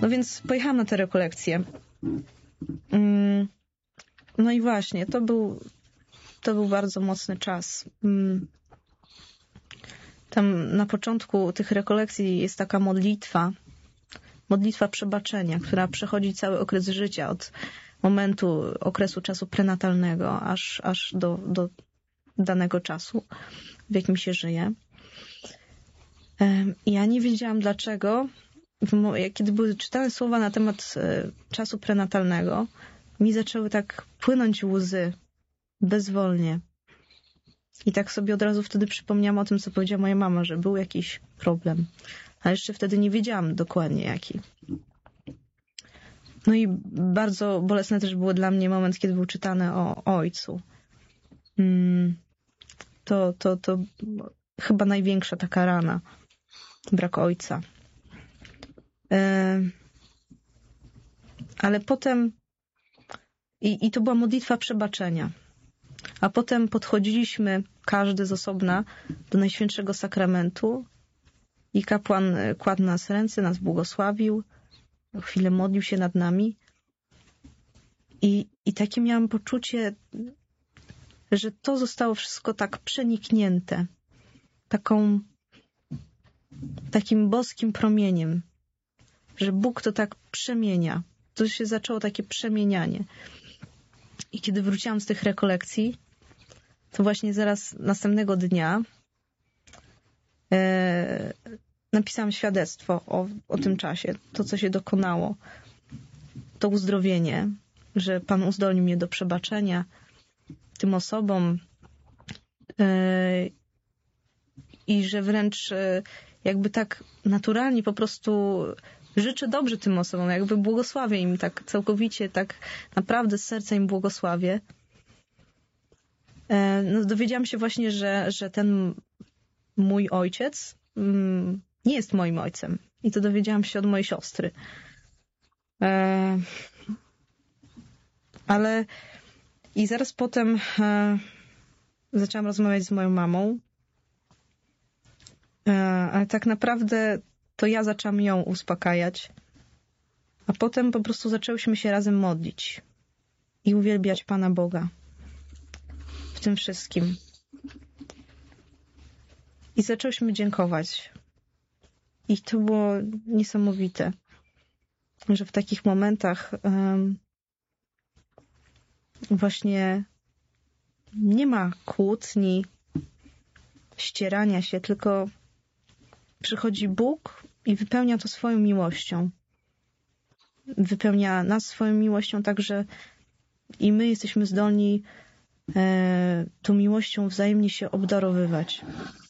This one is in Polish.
No więc pojechałam na te rekolekcje. No i właśnie, to był bardzo mocny czas. Tam na początku tych rekolekcji jest taka modlitwa przebaczenia, która przechodzi cały okres życia, od momentu, okresu czasu prenatalnego, aż do danego czasu, w jakim się żyje. Ja nie wiedziałam dlaczego, kiedy były czytane słowa na temat czasu prenatalnego, mi zaczęły tak płynąć łzy bezwolnie. I tak sobie od razu wtedy przypomniałam o tym, co powiedziała moja mama, że był jakiś problem. A jeszcze wtedy nie wiedziałam dokładnie jaki. No i bardzo bolesny też był dla mnie moment, kiedy był czytany o ojcu. To chyba największa taka rana. Brak ojca. Ale potem i to była modlitwa przebaczenia. A potem podchodziliśmy, każdy z osobna, do Najświętszego Sakramentu i kapłan kładł nas ręce, nas błogosławił, chwilę modlił się nad nami i takie miałam poczucie, że to zostało wszystko tak przeniknięte takim boskim promieniem, że Bóg to tak przemienia. To się zaczęło takie przemienianie. I kiedy wróciłam z tych rekolekcji, to właśnie zaraz następnego dnia napisałam świadectwo o tym czasie, to co się dokonało, to uzdrowienie, że Pan uzdolnił mnie do przebaczenia tym osobom i że wręcz jakby tak naturalnie po prostu życzę dobrze tym osobom, jakby błogosławię im tak całkowicie, tak naprawdę z serca im błogosławię. No, dowiedziałam się właśnie, że ten mój ojciec nie jest moim ojcem. I to dowiedziałam się od mojej siostry. Ale i zaraz potem zaczęłam rozmawiać z moją mamą. Ale tak naprawdę to ja zaczęłam ją uspokajać. A potem po prostu zaczęłyśmy się razem modlić i uwielbiać Pana Boga w tym wszystkim. I zaczęłyśmy dziękować. I to było niesamowite, że w takich momentach właśnie nie ma kłótni, ścierania się, tylko przychodzi Bóg i wypełnia to swoją miłością. Wypełnia nas swoją miłością, tak że i my jesteśmy zdolni tą miłością wzajemnie się obdarowywać.